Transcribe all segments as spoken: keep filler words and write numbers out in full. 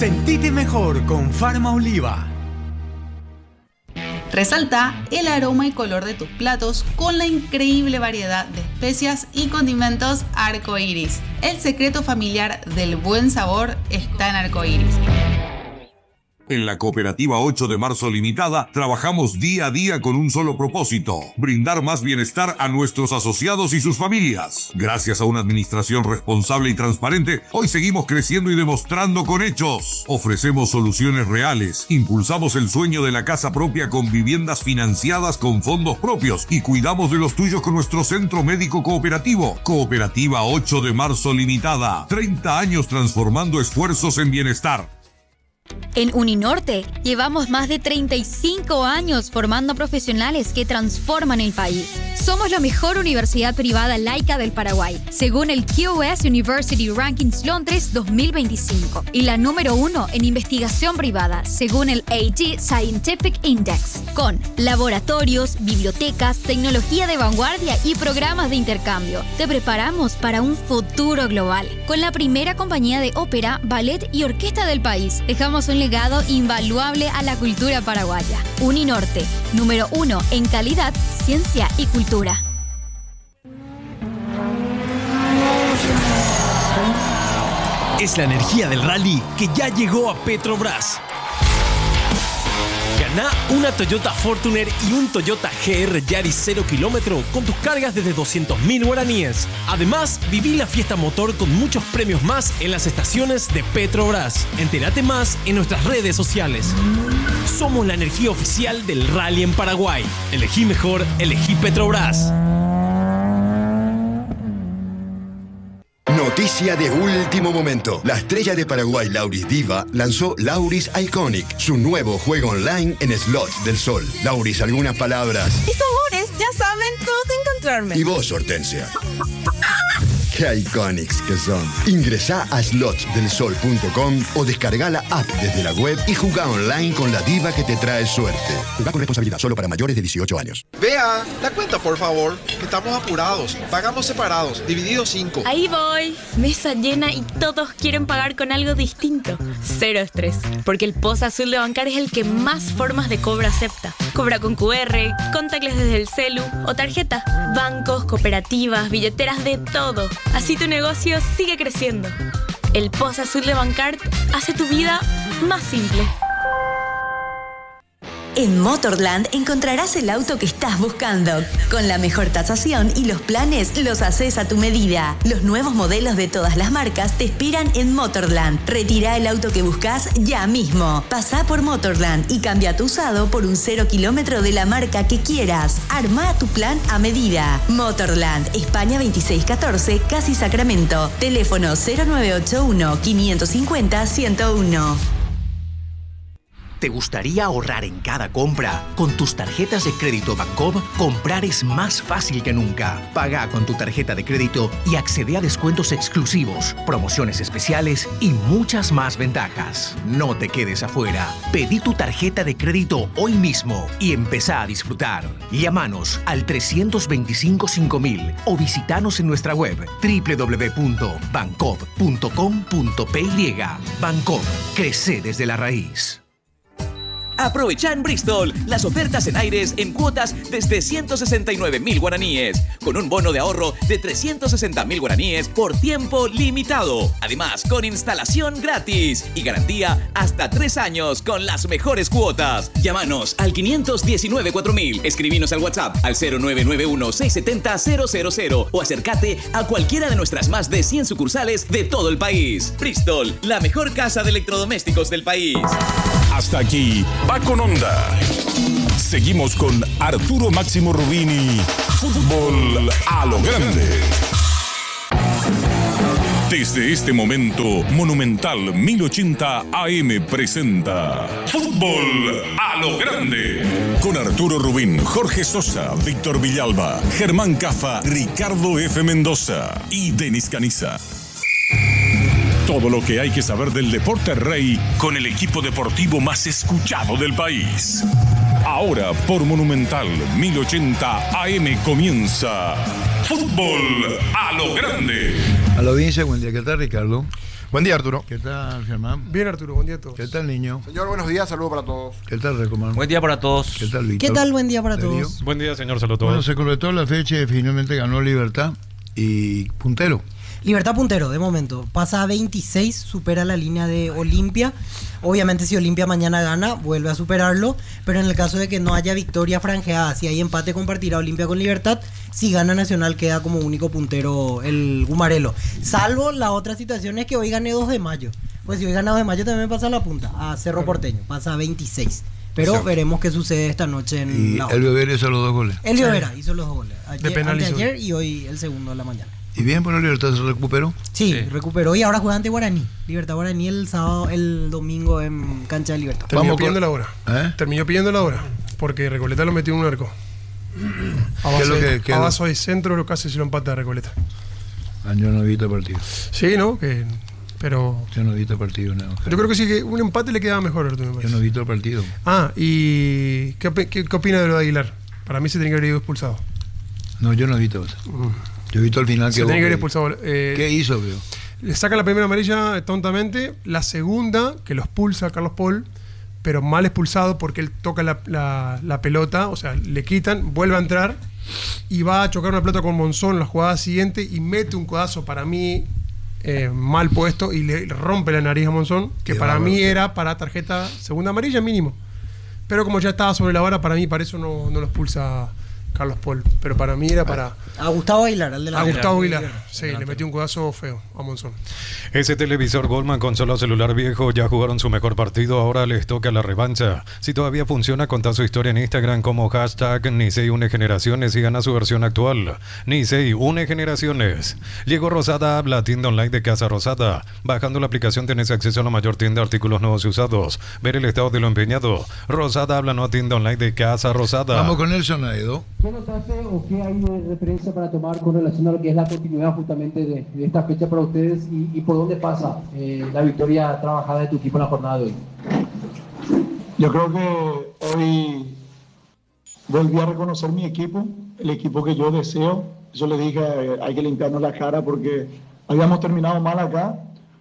Sentite mejor con Farma Oliva. Resalta el aroma y color de tus platos con la increíble variedad de especias y condimentos Arco Iris. El secreto familiar del buen sabor está en Arco Iris. En la Cooperativa ocho de marzo Limitada trabajamos día a día con un solo propósito: brindar más bienestar a nuestros asociados y sus familias. Gracias a una administración responsable y transparente, hoy seguimos creciendo y demostrando con hechos. Ofrecemos soluciones reales, impulsamos el sueño de la casa propia con viviendas financiadas con fondos propios y cuidamos de los tuyos con nuestro centro médico cooperativo. Cooperativa ocho de marzo Limitada, treinta años transformando esfuerzos en bienestar. En Uninorte llevamos más de treinta y cinco años formando profesionales que transforman el país. Somos la mejor universidad privada laica del Paraguay, según el Q S University Rankings Londres dos mil veinticinco, y la número uno en investigación privada, según el A G Scientific Index, con laboratorios, bibliotecas, tecnología de vanguardia y programas de intercambio. Te preparamos para un futuro global, con la primera compañía de ópera, ballet y orquesta del país. Dejamos un legado invaluable a la cultura paraguaya. Uninorte, número uno en calidad, ciencia y cultura. Es la energía del rally que ya llegó a Petrobras. Ganá una Toyota Fortuner y un Toyota G R Yaris cero kilómetro con tus cargas desde doscientos mil guaraníes. Además, viví la fiesta motor con muchos premios más en las estaciones de Petrobras. Entérate más en nuestras redes sociales. Somos la energía oficial del rally en Paraguay. Elegí mejor, elegí Petrobras. Noticia de último momento. La estrella de Paraguay, Lauris Diva, lanzó Lauris Iconic, su nuevo juego online en slots del sol. Lauris, algunas palabras. Mis amores, ya saben dónde encontrarme. Y vos, Hortensia. Qué iconics que son. Ingresá a slots del sol punto com o descarga la app desde la web y jugá online con la diva que te trae suerte. Jugá con responsabilidad, solo para mayores de dieciocho años. Vea, la cuenta por favor, que estamos apurados. Pagamos separados, dividido cinco. Ahí voy. Mesa llena y todos quieren pagar con algo distinto. Cero estrés, porque el Poza Azul de Bancar es el que más formas de cobro acepta. Cobra con Q R, contactless desde el celu o tarjeta. Bancos, cooperativas, billeteras, de todo. Así tu negocio sigue creciendo. El Poza Azul de Bancard hace tu vida más simple. En Motorland encontrarás el auto que estás buscando. Con la mejor tasación y los planes los haces a tu medida. Los nuevos modelos de todas las marcas te esperan en Motorland. Retira el auto que buscas ya mismo. Pasá por Motorland y cambia tu usado por un cero kilómetro de la marca que quieras. Arma tu plan a medida. Motorland, España veintiséis catorce, Casi Sacramento. Teléfono cero nueve ocho uno, quinientos cincuenta, ciento uno. ¿Te gustaría ahorrar en cada compra? Con tus tarjetas de crédito Bancob, comprar es más fácil que nunca. Paga con tu tarjeta de crédito y accede a descuentos exclusivos, promociones especiales y muchas más ventajas. No te quedes afuera. Pedí tu tarjeta de crédito hoy mismo y empezá a disfrutar. Llámanos al trescientos veinticinco cinco mil o visitanos en nuestra web doble u doble u doble u punto bancob punto com punto p y. Bancob, crece desde la raíz. Aprovecha en Bristol las ofertas en aires en cuotas desde ciento sesenta y nueve mil guaraníes, con un bono de ahorro de trescientos sesenta mil guaraníes por tiempo limitado. Además, con instalación gratis y garantía hasta tres años con las mejores cuotas. Llámanos al quinientos diecinueve cuatro mil, escribinos al WhatsApp al cero nueve nueve uno, seis siete cero, cero cero cero o acércate a cualquiera de nuestras más de cien sucursales de todo el país. Bristol, la mejor casa de electrodomésticos del país. Hasta aquí, va con onda. Seguimos con Arturo Máximo Rubini. Fútbol a lo grande. Desde este momento, Monumental mil ochenta A M presenta Fútbol a lo grande. Con Arturo Rubín, Jorge Sosa, Víctor Villalba, Germán Cafa, Ricardo F. Mendoza y Denis Caniza. Todo lo que hay que saber del deporte rey con el equipo deportivo más escuchado del país. Ahora por Monumental mil ochenta A M comienza Fútbol a lo grande. A la audiencia, buen día, ¿qué tal, Ricardo? Buen día, Arturo. ¿Qué tal, Germán? Bien, Arturo, buen día a todos. ¿Qué tal, niño? Señor, buenos días, saludos para todos. ¿Qué tal, Recomán? Buen día para todos. ¿Qué tal, Víctor? ¿Qué tal? Buen día para ¿Darío? todos. Buen día, señor, saludos a todos. Bueno, se completó la fecha y finalmente ganó Libertad y puntero. Libertad puntero, de momento. Pasa a veintiséis, supera la línea de Olimpia. Obviamente si Olimpia mañana gana, vuelve a superarlo. Pero en el caso de que no haya victoria franjeada, si hay empate, compartirá Olimpia con Libertad. Si gana Nacional, queda como único puntero el Gumarelo. Salvo la otra situación es que hoy gane dos de mayo. Pues si hoy gana dos de mayo también pasa a la punta, a Cerro Porteño. Pasa a veintiséis. Pero sí, veremos qué sucede esta noche en y la el Bebera hizo los dos goles. El Bebera hizo los dos goles. Ayer, de ayer y hoy el segundo de la mañana. ¿Y bien por la Libertad se recuperó? Sí, sí, recuperó y ahora juega ante Guaraní. Libertad Guaraní el sábado, el domingo en cancha de Libertad. Terminó pidiendo la hora. ¿Eh? Terminó pidiendo la hora. Porque Recoleta lo metió en un arco. A ¿Qué es lo base, que, qué a es base de centro, lo casi se lo empata a Recoleta. Ah, yo no he visto partido. Sí, ¿no? Que, pero. Yo no he visto partido. No, yo creo que sí, que un empate le quedaba mejor, Arturo. Yo no he visto el partido. Ah, y. ¿Qué, qué, qué opina de lo de Aguilar? Para mí se tiene que haber ido expulsado. No, yo no he visto eso. Mm. Yo he visto al final que. Se tiene que haber expulsado. Eh, ¿Qué hizo, veo? Le saca la primera amarilla tontamente. La segunda, que lo expulsa a Carlos Paul, pero mal expulsado porque él toca la, la, la pelota, o sea, le quitan, vuelve a entrar y va a chocar una pelota con Monzón en la jugada siguiente y mete un codazo para mí eh, mal puesto y le rompe la nariz a Monzón, que Qué para bárbaro. mí era para tarjeta segunda amarilla mínimo. Pero como ya estaba sobre la vara, para mí para eso no, no lo expulsa Carlos Paul, pero para mí era para... A Gustavo Aguilar, al de la... A Gustavo Aguilar, sí, le metió un codazo feo a Monzón. Ese televisor Goldman con solo celular viejo ya jugaron su mejor partido, ahora les toca la revancha. Si todavía funciona, contá su historia en Instagram como hashtag Nicey Une Generaciones y gana su versión actual. Nicey Une Generaciones. Llegó Rosada Habla, la tienda online de Casa Rosada. Bajando la aplicación tenés acceso a la mayor tienda de artículos nuevos y usados. Ver el estado de lo empeñado. Rosada Habla, nueva tienda online de Casa Rosada. Vamos con Nelson Aedo. ¿Qué nos hace o qué hay de referencia para tomar con relación a lo que es la continuidad justamente de, de esta fecha para ustedes y, y por dónde pasa eh, la victoria trabajada de tu equipo en la jornada de hoy? Yo creo que hoy volví a reconocer mi equipo, el equipo que yo deseo. Eso le dije, eh, hay que limpiarnos la cara porque habíamos terminado mal acá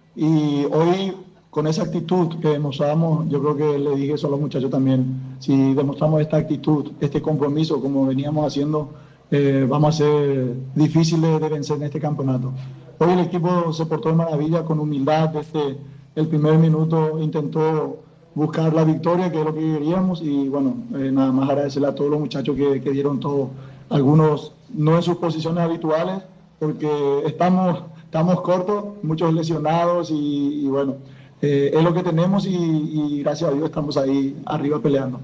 y hoy con esa actitud que demostramos, yo creo que le dije eso a los muchachos también, si demostramos esta actitud, este compromiso como veníamos haciendo, eh, vamos a ser difíciles de vencer en este campeonato. Hoy el equipo se portó de maravilla, con humildad, desde el primer minuto intentó buscar la victoria, que es lo que queríamos, y bueno, eh, nada más agradecerle a todos los muchachos que, que dieron todo, algunos no en sus posiciones habituales, porque estamos, estamos cortos, muchos lesionados y, y bueno, Eh, es lo que tenemos y, y gracias a Dios estamos ahí arriba peleando.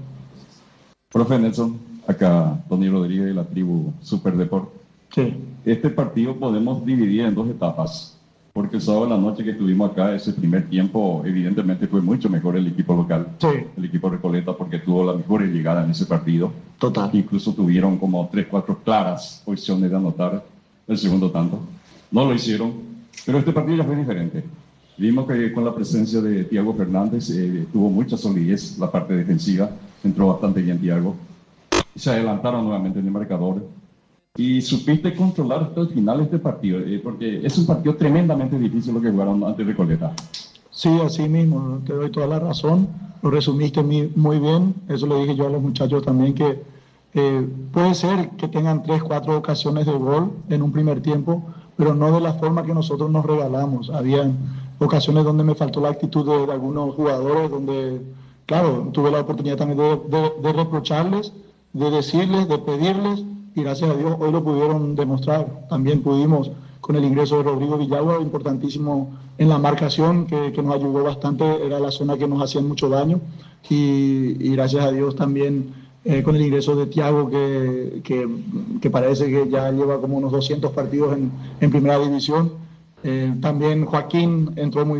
Profe Nelson, acá Tony Rodríguez de la tribu Super Deport. Sí. Este partido podemos dividir en dos etapas, porque el sábado de la noche que estuvimos acá, ese primer tiempo, evidentemente fue mucho mejor el equipo local, sí. el equipo Recoleta, porque tuvo la mejor llegada en ese partido. Total. Incluso tuvieron como tres, cuatro claras opciones de anotar el segundo tanto. No lo hicieron, pero este partido ya fue diferente. Vimos que con la presencia de Thiago Fernández eh, tuvo mucha solidez la parte defensiva, entró bastante bien Thiago, se adelantaron nuevamente en el marcador y supiste controlar hasta el final este partido, eh, porque es un partido tremendamente difícil lo que jugaron ante Recoleta. Sí, así mismo, te doy toda la razón, lo resumiste muy bien, eso le dije yo a los muchachos también, que eh, puede ser que tengan tres, cuatro ocasiones de gol en un primer tiempo, pero no de la forma que nosotros nos regalamos. Habían ocasiones donde me faltó la actitud de, de algunos jugadores, donde, claro, tuve la oportunidad también de, de, de reprocharles, de decirles, de pedirles, y gracias a Dios hoy lo pudieron demostrar. También pudimos, con el ingreso de Rodrigo Villalba, importantísimo en la marcación, que, que nos ayudó bastante, era la zona que nos hacía mucho daño, y, y gracias a Dios también eh, con el ingreso de Thiago, que, que, que parece que ya lleva como unos doscientos partidos en, en primera división. Eh, también Joaquín entró muy